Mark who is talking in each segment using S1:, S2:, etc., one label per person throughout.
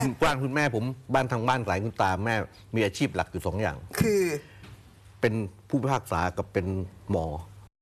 S1: บ้านคุณแม่ผมบ้านทางบ้านสายคุณตาแม่มีอาชีพหลักอยู่2 อย่าง
S2: คือ
S1: เป็นผู้พิพากษากับเป็นหมอ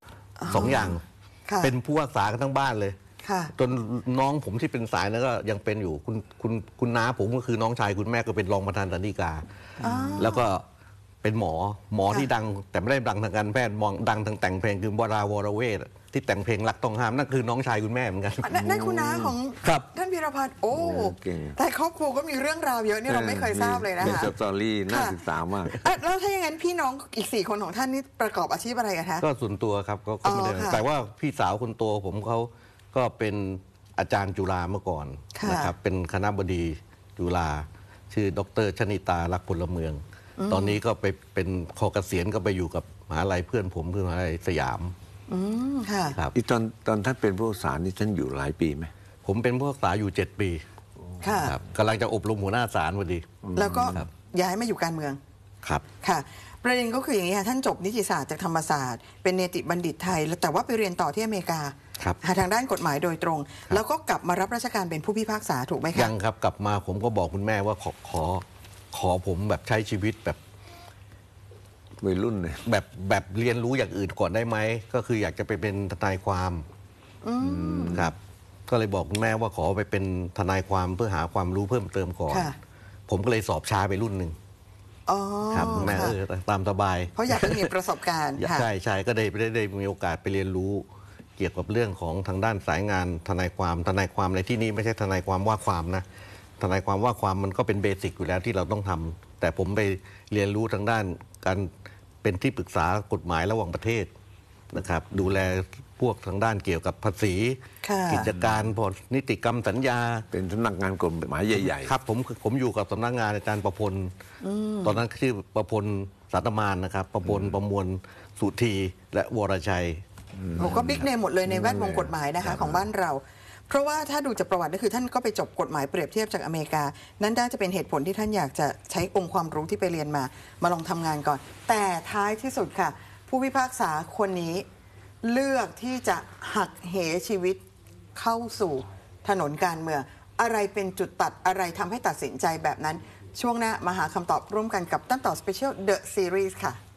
S1: 2 อย่างเป็นผู้พิพากษากันทั้งบ้านเลยจนน้องผมที่เป็นสายนั้นก็ยังเป็นอยู่คุณน้าผมก็คือน้องชายคุณแม่ก็เป็นรองประธานศาลฎีกาแล้วก็เป็นหมอที่ดังแต่ไม่ได้ดังทางการแพทย์มองดังทางแต่งเพลงคือวรเวทที่แต่งเพลงรักต้องห้ามนั่นคือน้องชายคุณแม่เหมือนกัน
S2: นั่นคุณน้าของท่านพีรพัฒน์โอ้แต่ครอบครัวก็มีเรื่องราวเยอะนี่เราไม่เคยทราบเลยนะคะ
S3: สตอรี่น่าศึกษามาก
S2: แล้วถ้าอย่างนั้นพี่น้องอีก4 คนของท่านนี่ประกอบอาชีพอะไรกันคะ
S1: ก็ส่วนตัวครับก็ไม่ได้แต่ว่าพี่สาวคนโตผมเขาก็เป็นอาจารย์จุฬาเมื่อก่อนนะครับเป็นคณบดีจุฬาชื่อดร.ชนิตารักพลเมืองตอนนี้ก็ไปเป็นพอเกษียณก็ไปอยู่กับมหาลัยเพื่อนผมคือมหาลัยสยาม
S2: ค่ะ
S3: ครับตอนท่านเป็นผู้พิพากษานี่ท่านอยู่หลายปีไหม
S1: ผมเป็นผู้พิพากษาอยู่7 ปี
S2: ค่ะ
S1: กำลังจะอบรมหัวหน้าศาลพอดี
S2: แล้วก็ย้ายมาอยู่การเมือง
S1: ครับ
S2: ค่ะประเด็นก็คืออย่างนี้ค่ะท่านจบนิติศาสตร์จากธรรมศาสตร์เป็นเนติบัณฑิตไทยแต่ว่าไปเรียนต่อที่อเมริกาทางด้านกฎหมายโดยตรงแล้วก็กลับมารับราชการเป็นผู้พิพากษาถูกไหมคะ
S1: ยังครับกลับมาผมก็บอกคุณแม่ว่าขอผมแบบใช้ชีวิตแบบ
S3: วัยรุ่นเลย
S1: แบบเรียนรู้อย่างอื่นก่อนได้ไหมก็คืออยากจะไปเป็นทนายความครับก็เลยบอกคุณแม่ว่าขอไปเป็นทนายความเพื่อหาความรู้เพิ่มเติมก่อนผมก็เลยสอบช้าไปรุ่นหนึ่งครับคุณแม่ตามสบาย
S2: เพราะอยากจะมีประสบการณ์
S1: ใช่ก็ได้มีโอกาสไปเรียนรู้เกี่ยวกับเรื่องของทางด้านสายงานทนายความในที่นี้ไม่ใช่ทนายความว่าความนะทนายความว่าความมันก็เป็นเบสิกอยู่แล้วที่เราต้องทำแต่ผมไปเรียนรู้ทางด้านการเป็นที่ปรึกษากฎหมายระหว่างประเทศนะครับดูแลพวกทางด้านเกี่ยวกับภาษีกิจการนิติกรรมสัญญา
S3: เป็นสำนักงานกฎหมายใหญ่
S1: ๆครับผมอยู่กับสำนักงานอาจารย์ประพลตอนนั้นชื่อประพลสาตมานนะครับประพลประมวลสุธีและวรชัย
S2: ผมก็บิ๊กเนมหมดเลยในแวดวงกฎหมายนะคะของบ้านเราเพราะว่าถ้าดูจากประวัติก็คือท่านก็ไปจบกฎหมายเปรียบเทียบจากอเมริกานั่นน่าจะเป็นเหตุผลที่ท่านอยากจะใช้องค์ความรู้ที่ไปเรียนมาลองทำงานก่อนแต่ท้ายที่สุดค่ะผู้พิพากษาคนนี้เลือกที่จะหักเหชีวิตเข้าสู่ถนนการเมืองอะไรเป็นจุดตัดอะไรทำให้ตัดสินใจแบบนั้นช่วงหน้ามาหาคำตอบร่วมกันกับต้นต่อสเปเชียลเดอะซีรีส์ค่ะ